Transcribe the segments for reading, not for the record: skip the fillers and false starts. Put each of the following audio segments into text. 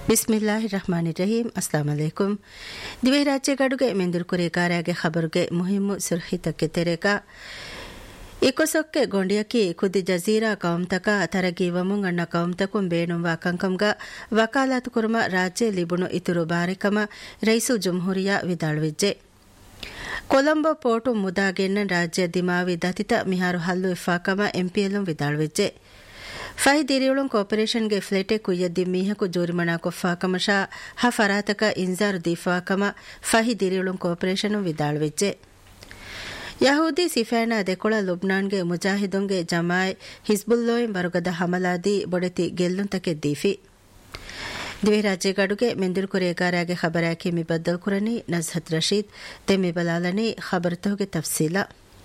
ಬಿಸ್ಮಿಲ್ಲಾಹಿರ್ರಹ್ಮಾನಿರ್ರಹೀಂ. ಅಸ್ಸಲಾಮು ಅಲೈಕುಂ. ದಿವೆ ರಾಜ್ಯಗಡುಗೆ ಮೆಂದುರು ಕುರಿಗಾರಾಗೆ ಖಬರುಗೆ ಮುಹಿಮ್ಮು ಸುರ್ಹಿತಕ್ಕೆ ತೆರೆಗ ಇಕೊಸೊಕ್ಕೆ ಗೊಂಡಿಯಕಿ ಕುದಿ ಜಜೀರಾ ಕೌಮ್ತಕ ತರಗಿ ವಮುಂ ಅಣ್ಣ ಕೌಮ್ತಕುಂ ಬೇಣುಂವಾ ಕಂಕಂಗ ವಕಾಲಾತು ಕುರುಮ ರಾಜ್ಯ ಲಿಬುಣು ಇತುರು ಬಾರಿಕಮ ರೈಸು ಜುಮ್ಹೂರಿಯಾ ವಿದಾಳುವಿಜ್ಜೆ. ಕೊಲಂಬೋ ಪೋಟು ಮುದಾಗೆನ್ನ ರಾಜ್ಯ ದಿಮಾವಿ ದತಿತ ಮಿಹಾರು ಹಲ್ಲು ಇಫಾಕಮ ಎಂಪಿಎಲ್ಲು ವಿದಾಳುವಿಜ್ಜೆ. ಫಹಿ ದಿರಿಯುಳುಂ ಕೋಪರೇಷನ್ಗೆ ಫ್ಲೇಟೆ ಕುಯ್ಯದ್ದಿ ಮೀಹಕು ಜೂರಿಮಣಾ ಕೊಫ್ಫಾಕಮ ಶಾ ಹ ಫರಾತಕ ಇಂಜಾರು ದೀಫಾಕಮ ಫಹಿ ದಿರಿಯುಳುಂ ಕೋಪರೇಷನು ವಿದಾಳುವಿಜ್ಜೆ. ಯಹೂದಿ ಸಿಫಾನಾ ದೆಕೊಳ ಲುಬ್ನಾನ್ಗೆ ಮುಜಾಹಿದುಂಗೆ ಜಮಾಯ್ ಹಿಜ್ಬುಲ್ಲೋಯಿಂ ಬರುಗದ ಹಮಲಾದಿ ಬೊಡೆತಿ ಗೆಲ್ಲುಂತಕೆ ದೀಫಿ. ದಿವೆ ರಾಜ್ಯಗಡುಗೆ ಮೆಂದಿರು ಕುರಿಗಾರಾಗೆ ಖಬರಾಕಿ ಮಿಬದ್ದಲ್ ಕುರನಿ ನಜ್ಹತ್ ರಶೀದ್ ತೆಮ್ಮಿ ಬಲಾಲನಿ ಖಬರ್ತೋಗೆ ತಫ್ಸೀಲ.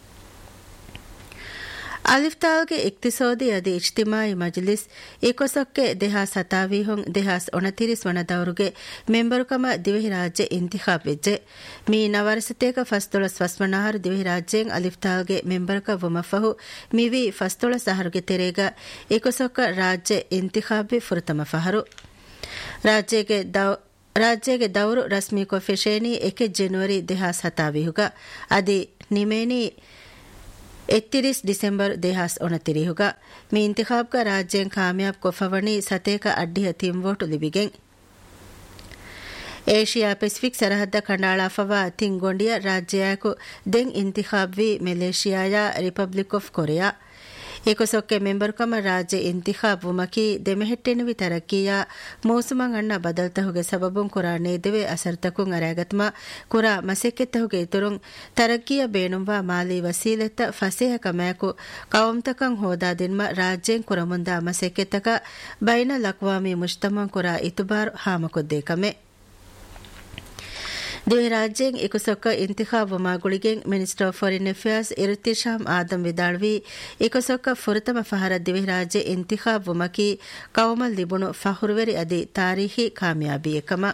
ಅಲಿಫ್ತಾಲ್ಗೆ ಇಕ್ತಿಸೋದಿ ಅದಿ ಇಜ್ತಿಮಾಯಿ ಮಜ್ಲಿಸ್ ಇಕೊಸೊಕ್ಕೆ ದೆಹಾಸ್ ಹತಾವೀಹುಂ ದೆಹಾಸ್ ಒಣತಿರಿಸ್ ವಣದವರುಗೆ ಮೆಂಬರುಕಮ ದಿವೆಹಿ ರಾಜ್ಯ ಇಂತಿಖಾಬ್ ವಿಜ್ಜೆ. ಮೀ ನವರಸತೇಕ ಫಸ್ತೊಳ ಸ್ವಸ್ವನಾಹರು ದಿವೆಹಿ ರಾಜ್ಯೆಂ ಅಲಿಫ್ತಾಲ್ಗೆ ಮೆಂಬರಕ ವುಮಫಹು ಮಿವಿ ಫಸ್ತೊಳ ಸಹರುಗೆ ತೆರೆಗ ಇಕೊಸೊಕ್ಕ ರಾಜ್ಯ ಇಂತಿಖಾಬಿ ಫುರತಮ ಫಹರು. ರಾಜ್ಯಗೆ ದೌರು ರಸ್ಮಿ ಕೊಫೆಶೇನಿ 1 ಜನವರಿ ದೆಹಾಸ್ ಹತಾವೀಹುಗ ಅದಿ ನಿಮೇನಿ 31 ಡಿಸೆಂಬರ್ ದೆಹಾಸ್ ಒಣತಿರಿಹುಗ ಮೀ ಇಂತಿಖಾಬ್ಗ ರಾಜ್ಯೆಂ ಕಾಮಯಾಬ್ ಕೊಫವಣಿ ಸತೇಕ ಅಡ್ಡಿಯ ತಿಂವೋಟು ಲಿಬಿಗೆಂ. Asia Pacific ಸರಹದ್ದ ಕಂಡಾಳಾಫವ ತಿಂಗೊಂಡಿಯ ರಾಜ್ಯಯಾಕು ದೆಂ ಇಂತಿಖಾಬ್ V ಮಲೇಷಿಯಾಯ republic of Korea. ಇಕೊಸೊಕ್ಕೆ ಮೆಂಬರುಕಮ ರಾಜ್ಯ ಇಂತಿಖಾಬ್ ವುಮಕಿ ದೆಮೆಹೆಟ್ಟೆನುವಿ ತರಕ್ಕಿಯ ಮೌಸುಮಂ ಅಣ್ಣ ಬದಲ್ತಹುಗೆ ಸಬಬುಂ ಕುರಾ ನೇದೆವೆ ಅಸರ್ತಕುಂ ಅರಾಗತ್ಮ ಕುರಾ ಮಸೆಕ್ಕೆತ್ತಹುಗೆ ಇತುರುಂ ತರಕ್ಕಿಯ ಬೇಣುಂವಾ ಮಾಲಿ ವಸೀಲೆತ್ತ ಫಸೇಹ ಕಮಯಕು ಕೌಮ್ತಕಂ ಹೋದಾ ದಿನ್ಮ ರಾಜ್ಯೆಂ ಕುರಮುಂದಾ ಮಸೆಕ್ಕೆತ್ತಕ ಬೈನಲ್ ಅಕ್ವಾಮಿ ಮುಜ್ತಮಂ ಕುರಾ ಇತುಬಾರು ಹಾಮಕೊದ್ದೇಕಮೆ. ದಿವೆ ರಾಜ್ಯೆಂ ಇಕೊಸೊಕ್ಕ ಇಂತಿಖಾಬ್ ವಮಾಗುಳಿಗೆಂ minister of foreign affairs ಇರ್ತಿಶಾಮ್ Adam ವಿದಾಳ್ವಿ ಇಕೊಸೊಕ್ಕ ಫುರತಮ ಫಹರ ದಿವೆ ರಾಜ್ಯ ಇಂತಿಖಾಬ್ ವಮಕಿ ಕೌಮಲ್ ಲಿಬುಣು ಫಹುರುವೆರಿ ಅದಿ ತಾರೀಖಿ ಕಾಮಯಾಬಿಯಕಮ.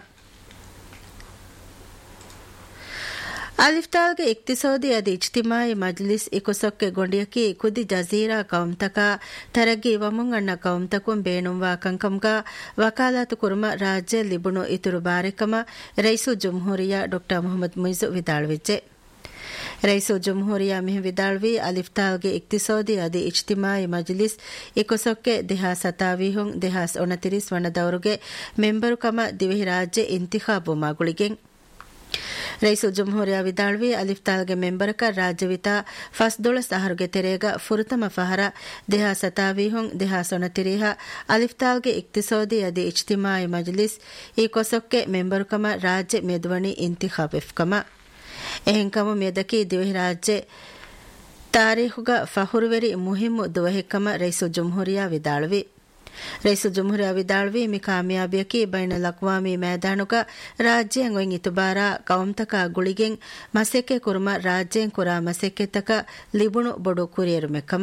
ಅಲಿಫ್ತಾಲ್ಗೆ ಇಕ್ತಿಸೋದಿ ಅದಿ ಇಜ್ತಿಮಾಯಿ ಮಜ್ಲಿಸ್ ಇಕೊಸೊಕ್ಕೆ ಗೊಂಡಿಯಕಿ ಕುದಿ ಜಜೀರಾ ಕೌಮ್ತಕ ತರಗಿ ವಮುಂ ಅಣ್ಣ ಕೌಮ್ತಕುಂ ಬೇಣುಂವಾ ಕಂಕಂಗ ವಕಾಲಾತು ಕುರುಮ ರಾಜ್ಯ ಲಿಬುಣು ಇತುರು ಬಾರಿಕಮ ರೈಸು ಜುಮ್ಹೂರಿಯಾ ಡಾ ಮೊಹಮ್ಮದ್ ಮುಯ್ಜು ವಿದಾಳುವಿಜ್ಜೆ. ರೈಸು ಜುಮ್ಹೂರಿಯಾ ಮಿಹು ವಿದಾಳ್ವಿ ಅಲಿಫ್ತಾಲ್ಗೆ ಇಕ್ತಿಸೋದಿ ಅದಿ ಇಜ್ತಿಮಾಯಿ ಮಜ್ಲಿಸ್ ಇಕೊಸೊಕ್ಕೆ ದೆಹಾಸ್ ಹತಾವೀಹುಂ ದೆಹಾಸ್ ಒಣತಿರಿಸ್ ವಣದವರುಗೆ ಮೆಂಬರುಕಮ ದಿವೆಹಿ ರಾಜ್ಯ ಇಂತಿಖಾಬ್ ವಮಾಗುಳಿಗೆಂ. ರೈಸು ಜುಮ್ಹೂರಿಯಾ ವಿದಾಳ್ವಿ ಅಲಿಫ್ತಾಲ್ಗೆ ಮೆಂಬರಕ ರಾಜ್ಯವಿತಾ ಫಸ್ದೊಳ ಸಹರುಗೆ ತೆರೆಗ ಫುರತಮ ಫಹರ ದೆಹಾ ಸತಾವೀಹುಂ ದೆಹಾ ಸೊಣತಿರಿಹ ಅಲಿಫ್ತಾಲ್ಗೆ ಇಕ್ತಿಸೋದಿ ಅದಿ ಇಜ್ತಿಮಾಯಿ ಮಜ್ಲಿಸ್ ಈ ಕೊಸೊಕ್ಕೆ ಮೆಂಬರುಕಮ ರಾಜ್ಯ ಮೆದುವಣಿ ಇಂತಿಖಾಬ್ ಎಫ್ಕಮ. ಎಹೆಂಕಮ ಮೆದಕಿ ದಿವೆಹಿ ರಾಜ್ಯ ತಾರೀಖುಗ ಫಹುರುವೆರಿ ಮುಹಿಮ್ಮು ದುವಹಿಕ್ಕಮ ರೈಸು ಜುಮ್ಹೂರಿಯಾ ವಿದಾಳ್ವಿ. ರೈಸು ಜುಮ್ಹೂರಿಯಾ ವಿದಾಳ್ವಿ ಮಿ ಕಾಮಯಾಬಿಯಕಿ ಬೈನಲ್ ಅಕ್ವಾಮಿ ಮೈದಾನುಗ ರಾಜ್ಯೆಂ ಒಯಿಂ ಇತುಬಾರಾ ಕೌಮ್ತಕ ಗುಳಿಗೆಂ ಮಸೆಕ್ಕೆ ಕುರುಮ ರಾಜ್ಯೆಂ ಕುರಾ ಮಸೆಕ್ಕೆತಕ ಲಿಬುಣು ಬೊಡು ಕುರಿಯರುಮೆಕ್ಕಮ.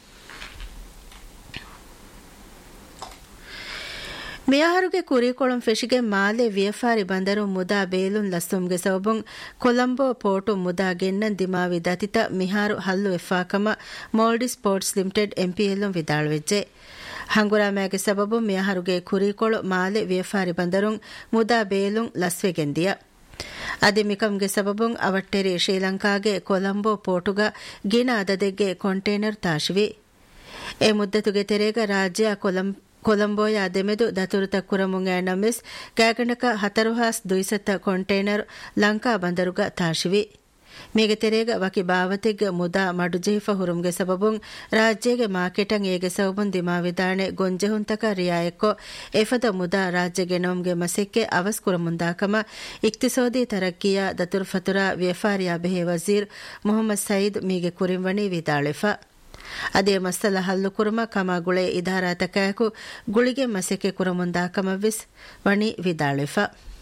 ಮಿಯಾಹರುಗೆ ಕುರಿಕೊಳಂ ಫೆಶಿಗೆ ಮಾಲೆ ವಿಯಫಾರಿ ಬಂದರು ಮುದಾ ಬೇಲುನ್ ಲಸ್ತುಂಗೆ ಸೌಬುಂ ಕೊಲಂಬೋ ಪೋಟು ಮುದಾ ಗೆನ್ನನ್ ದಿಮಾವಿ ದತಿತ ಮಿಹಾರು ಹಲ್ಲು ಎಫಾಕಮ ಮೋಲ್ಡಿ ಸ್ಪೋರ್ಟ್ಸ್ ಲಿಮಿಟೆಡ್ ಎಂಪಿಎಲ್ಲು ವಿದಾಳುವೆಜ್ಜೆ. ಹಂಗುರಾಮ್ಯಾಗೆ ಸಬಬು ಮಿಯಾಹರುಗೆ ಕುರಿಕೊಳು ಮಾಲೆ ವಿಯಫಾರಿ ಬಂದರುಂ ಮುದಾ ಬೇಲುಂ ಲಸ್ವೆಗೆಂದಿಯ. ಅದಿ ಮಿಕಂಗೆ ಸಬಬುಂ ಅವಟ್ಟೆರಿ ಶ್ರೀಲಂಕಾಗೆ ಕೊಲಂಬೋ ಪೋಟುಗ ಗಿನ ಅದದೆಗ್ಗೆ ಕಂಟೇನರ್ ತಾಶಿವಿ. ಎ ಮುದ್ದತುಗೆ ತೆರೆಗ ರಾಜ್ಯ ಕೊಲಂಬೋಯ ದೆಮೆದು ದತುರುತ ಕುರಮುಂ ಆ್ಯಂಡಮಿಸ್ ಗ್ಯಾಗಂಡಕ 4,200 ಕಂಟೇನರ್ ಲಂಕಾ ಬಂದರುಗ ತಾಶಿವಿ. ಮೇಗೆ ತೆರೆಗ ವಕಿ ಬಾವತಿಗೆ ಮುದಾ ಮಡುಜೆಹಿಫ ಹುರುಮ್ಗೆ ಸಬಬುಂ ರಾಜ್ಯಗೆ ಮಾರ್ಕೆಟಂ ಏಗೆ ಸೌಬುಂ ದಿಮಾ ವಿದಾಣೆ ಗೊಂಜೆಹುಂತಕ ರಿಯಾಯಕ್ಕೊ ಎಫದ ಮುದಾ ರಾಜ್ಯಗೆ ನೋಮ್ಗೆ ಮಸೆಕ್ಕೆ ಅವಸ್ ಕುರಮುಂದಾಕಮ ಇಕ್ತಿಸೋದಿ ತರಕ್ಕಿಯ ದತುರ್ ಫತುರಾ ವ್ಯಫಾರಿಯಾ ಬೆಹೆ ವಜೀರ್ ಮೊಹಮ್ಮದ್ ಸಯೀದ್ ಮೀಗೆ ಕುರಿಂವಣಿ ವಿದಾಳೆಫ. ಅದೇ ಮಸ್ತಲ ಹಲ್ಲು ಕುರುಮ ಕಮ ಗುಳೆ ಇದಾರಾತಕಾಯಕು ಗುಳಿಗೆ ಮಸೆಕ್ಕೆ ಕುರಮುಂದಾಕಮವಿಸ್ ವಣಿ ವಿದಾಳೆಫ.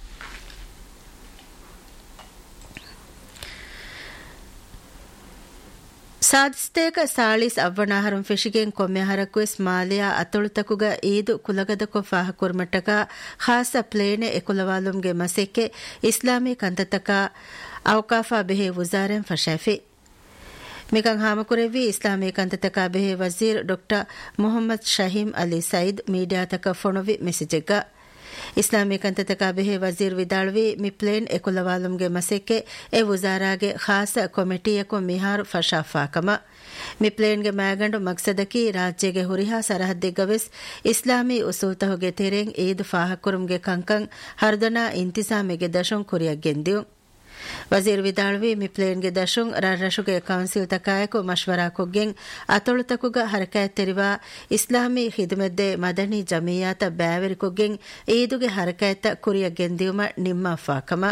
ಸಾಧಿಸ್ತೇಕ ಸಾಳಿಸ್ ಅವ್ವಣಾಹರಂ ಫೆಶಿಗೆನ್ ಕೊಮ್ಮೆಹರಕ್ವೆಸ್ ಮಾಲಿಯಾ ಅತೊಳುತಕುಗ ಈದು ಕುಲಗದಕೊ ಫಾಹ ಕುರ್ಮಟ್ಟಕ ಖಾಸ ಪ್ಲೇನೆ ಎಕುಲವಾಲುಂಗೆ ಮಸೆಕ್ಕೆ ಇಸ್ಲಾಮಿ ಕಂತತಕ ಅವಕಾಫಾ ಬೆಹೆ ವುಜಾರೆನ್ ಫಶಾಫಿ. ಮಿಕಂ ಹಾಮಕುರೆವಿ ಇಸ್ಲಾಮಿ ಕಂತತಕ ಬೆಹೆ ವಜೀರ್ ಡಾ Mohammed ಶಹೀಂ Ali Said ಮೀಡಿಯಾತಕ ಫೊಣವಿ ಮೆಸೇಜೆಗ್ಗ Islami ಕಂತತಕ ಬೆಹೆ Wazir ವಿದಾಳ್ವಿ me plane ಎಕುಲವಾಲುಂಗೆ ಮಸೆಕ್ಕೆ A ವುಜಾರಾಗೆ Khasa ಕಮಿಟಿಯಕು ಮಿಹಾರ್ ಫಶಾಫಾಕಮ me ಪ್ಲೇನ್ಗೆ ಮ್ಯಾಗಂಡು ಮಕ್ಸದಕಿ ರಾಜ್ಯಗೆ ಹುರಿಹಾ ಸರಹದ್ದಿಗವೆಸ್ Islami ಉಸೂತಹುಗೆ ತೆರೆಂ Eid ಫಾಹಕುರುಂಗೆ ಕಂಕಂ ಹರ್ದನಾ ಇಂತಿಸಾಮಿಗೆ ದಶುಂ ಕುರಿಯಗ್ಗೆಂದಿಯು Wazir ವಿದಾಳ್ವಿ me ಪ್ಲೇನ್ಗೆ ದಶುಂ ರಶುಗೆ council ತಕಾಯಕು ಮಶ್ವರಾ ಕೊಗ್ಗೆಂ ಅತೊಳುತಕುಗ ಹರಕಾಯತ್ ತೆರಿವಾ ಇಸ್ಲಾಮಿ ಖಿದಮದ್ದೆ ಮದನಿ ಜಮೀಯಾತ ಬ್ಯಾವೆರಿ ಕೊಗ್ಗೆಂ ಈದುಗೆ ಹರಕಾಯತ ಕುರಿಯಗ್ಗೆಂದಿಯುಮ ನಿಮ್ಮ ಫಾಕಮ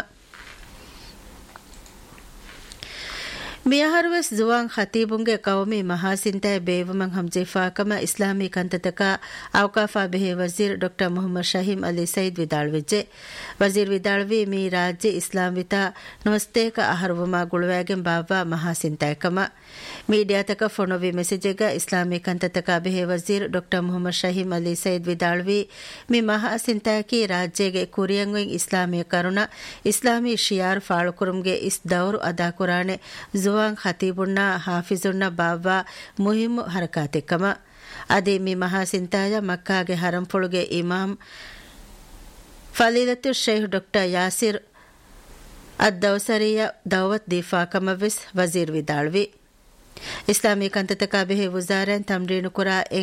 ಮಿಯಾಹರುವೆಸ್ ಜುವಾನ್ ಖತೀಬುಂಗೆ ಕೌಮಿ ಮಹಾಸಿಂತೆ ಬೇವಮಂ ಹಮ್ಜಿಫಾಕಮ ಇಸ್ಲಾಮಿ ಕಂತತಕ ಔಕಾಫಾ ಬೆಹೆ ವಜೀರ್ ಡಾ ಮೊಹಮ್ಮದ್ ಶಹೀಂ ಅಲಿ ಸೈದ್ ವಿದಾಳ್ವಿಜ್ಜೆ ವಜೀರ್ ವಿದಾಳ್ವಿ ಮಿ ರಾಜ್ಯ ಇಸ್ಲಾಮಿತ ನಮಸ್ತೇಕ ಅಹರ್ವಮ ಗುಳುವಾಗೆಂ ಬಾವಾ ಮಹಾಸಿಂತೆಕಮ ಮೀಡಿಯಾತಕ ಫೊಣೊವಿ ಮೆಸೇಜೆಗ ಇಸ್ಲಾಮಿ ಕಂತತಕ ಬೆಹೆ ವಜೀರ್ ಡಾ Mohammed ಶಹೀಂ Ali Said ವಿದಾಳ್ವಿ me ಮಹಾಸಿಂತೆಕಿ ರಾಜ್ಯಗೆ ಕುರಿಯಂಗುಂ Islamia Karuna Islami ಶಿಯಾರ್ ಫಾಳುಕುರುಂಗೆ is ದೌರು ಅದಾ ಕುರಾನೆ ಜುವಾನ್ ಖತೀಬುನ್ನ ಹಾಫಿಜುನ್ನ ಬಾವಾ ಮುಹಿಮ್ ಹರಕಾತಿಕ್ಕಮ ಅದೇ ಮಿ ಮಹಾಸಿಂತಾಯ ಮಕ್ಕಾಗೆ ಹರಂಪುಳುಗೆ ಇಮಾಮ್ ಫಲೀಲತು ಶೇಖ್ ಡಾ ಯಾಸಿರ್ ಅದ್ದೌಸರಿಯ ದೌವತ್ ದೀಫಾಕಮವಿಸ್ ವಜೀರ್ ವಿದಾಳ್ವಿ ಇಸ್ಲಾಮಿ ಕಂತತಕ ಬೆಹೆ ವುಜಾರೆನ್ ತಮ್ರೀನು ಕುರಾ